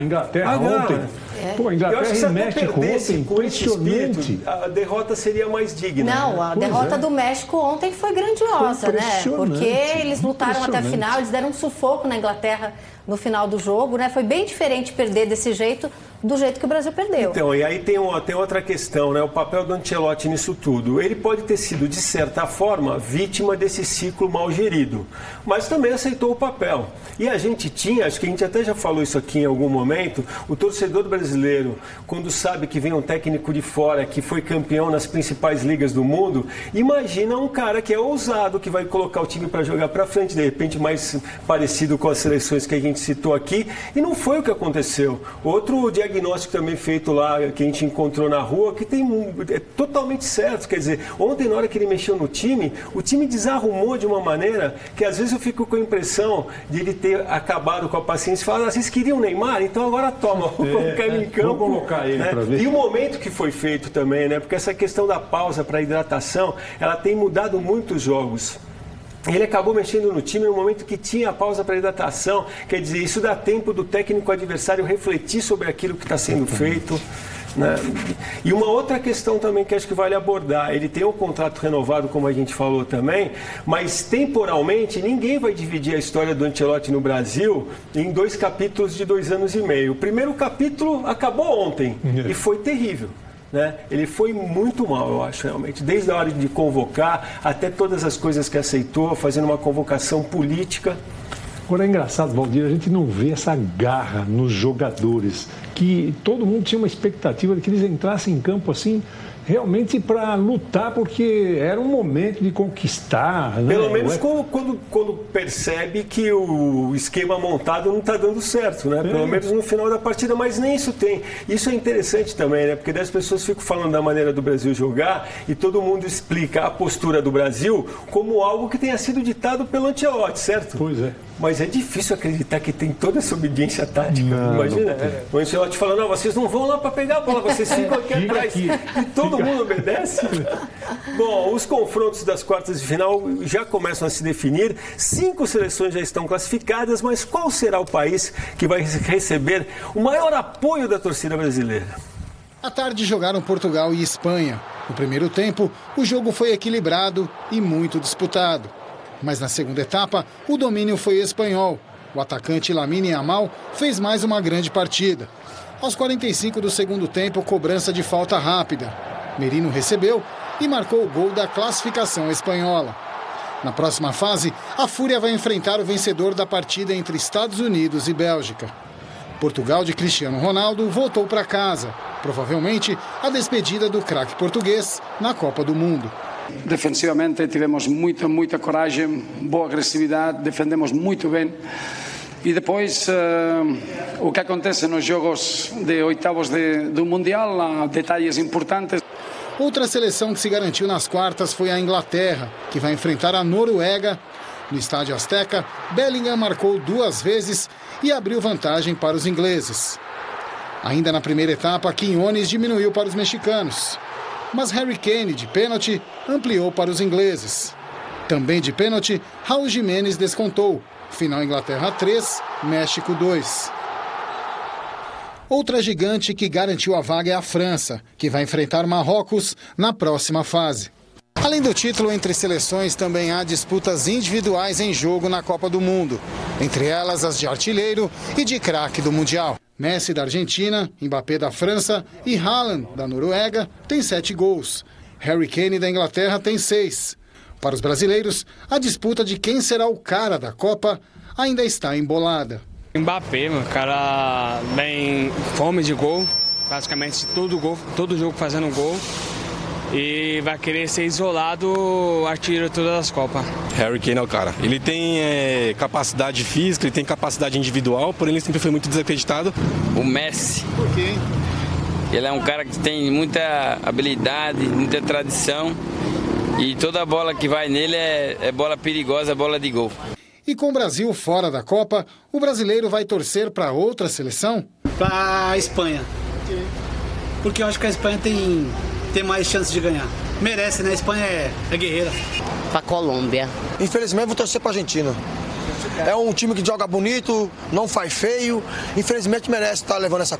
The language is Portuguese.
Inglaterra ontem. Pô, a Inglaterra e México ontem, impressionante. A derrota seria mais digna. Não, a derrota do México ontem foi grandiosa, né? Porque eles lutaram até a final, eles deram um sufoco na Inglaterra no final do jogo, né? Foi bem diferente perder desse jeito, do jeito que o Brasil perdeu. Então, e aí tem outra questão, né? O papel do Ancelotti nisso tudo. Ele pode ter sido, de certa forma, vítima desse ciclo mal gerido, mas também aceitou o papel. E a gente tinha, acho que a gente até já falou isso aqui em algum momento, o torcedor brasileiro, quando sabe que vem um técnico de fora que foi campeão nas principais ligas do mundo, imagina um cara que é ousado, que vai colocar o time para jogar para frente, de repente mais parecido com as seleções que a gente citou aqui, e não foi o que aconteceu. Outro diagnóstico também feito lá, que a gente encontrou na rua, que é totalmente certo. Quer dizer, ontem na hora que ele mexeu no time, o time desarrumou de uma maneira que às vezes eu fico com a impressão de ele ter acabado com a paciência e falar, vocês queriam o Neymar? Então agora toma, vou colocar ele em campo. Vou colocar ele, né? Pra ver. E o momento que foi feito também, né? Porque essa questão da pausa para hidratação, ela tem mudado muito os jogos. Ele acabou mexendo no time no momento que tinha a pausa para hidratação. Quer dizer, isso dá tempo do técnico adversário refletir sobre aquilo que está sendo feito, né? E uma outra questão também que acho que vale abordar, ele tem um contrato renovado, como a gente falou também, mas temporalmente ninguém vai dividir a história do Ancelotti no Brasil em 2 capítulos de 2 anos e meio. O primeiro capítulo acabou ontem e foi terrível. Né? Ele foi muito mal, eu acho, realmente. Desde a hora de convocar, até todas as coisas que aceitou, fazendo uma convocação política. Agora é engraçado, Valdir, a gente não vê essa garra nos jogadores, que todo mundo tinha uma expectativa de que eles entrassem em campo assim, realmente para lutar, porque era um momento de conquistar. Né? Pelo menos quando percebe que o esquema montado não está dando certo, né? Pelo menos no final da partida, mas nem isso tem. Isso é interessante também, né? Porque 10 pessoas ficam falando da maneira do Brasil jogar e todo mundo explica a postura do Brasil como algo que tenha sido ditado pelo Ancelotti, certo? Pois é. Mas é difícil acreditar que tem toda essa obediência tática. Imagina, o Ancelotti falando, não, vocês não vão lá para pegar a bola, vocês ficam aqui atrás. E todo mundo obedece. Bom, os confrontos das quartas de final já começam a se definir. 5 seleções já estão classificadas, mas qual será o país que vai receber o maior apoio da torcida brasileira? À tarde jogaram Portugal e Espanha. No primeiro tempo, o jogo foi equilibrado e muito disputado. Mas na segunda etapa, o domínio foi espanhol. O atacante Lamine Yamal fez mais uma grande partida. Aos 45 do segundo tempo, cobrança de falta rápida. Merino recebeu e marcou o gol da classificação espanhola. Na próxima fase, a Fúria vai enfrentar o vencedor da partida entre Estados Unidos e Bélgica. Portugal de Cristiano Ronaldo voltou para casa. Provavelmente a despedida do craque português na Copa do Mundo. Defensivamente tivemos muita coragem, boa agressividade, defendemos muito bem. E depois, o que acontece nos jogos de oitavos do Mundial, há detalhes importantes. Outra seleção que se garantiu nas quartas foi a Inglaterra, que vai enfrentar a Noruega. No Estádio Azteca, Bellingham marcou 2 vezes e abriu vantagem para os ingleses. Ainda na primeira etapa, Quiñones diminuiu para os mexicanos. Mas Harry Kane, de pênalti, ampliou para os ingleses. Também de pênalti, Raul Jiménez descontou. Final Inglaterra 3, México 2. Outra gigante que garantiu a vaga é a França, que vai enfrentar Marrocos na próxima fase. Além do título entre seleções, também há disputas individuais em jogo na Copa do Mundo. Entre elas as de artilheiro e de craque do Mundial. Messi da Argentina, Mbappé da França e Haaland da Noruega têm 7 gols. Harry Kane da Inglaterra tem 6. Para os brasileiros, a disputa de quem será o cara da Copa ainda está embolada. Mbappé, meu cara, bem fome de gol, praticamente todo jogo fazendo gol. E vai querer ser isolado artilheiro de todas as Copas. Harry Kane é o cara. Ele tem capacidade física, ele tem capacidade individual, porém ele sempre foi muito desacreditado. O Messi. Por quê? Ele é um cara que tem muita habilidade, muita tradição. E toda bola que vai nele é bola perigosa, bola de gol. E com o Brasil fora da Copa, o brasileiro vai torcer para outra seleção? Para a Espanha. Porque eu acho que a Espanha tem mais chances de ganhar. Merece, né? A Espanha é guerreira. Para a Colômbia. Infelizmente, vou torcer para a Argentina. É um time que joga bonito, não faz feio. Infelizmente merece estar levando essa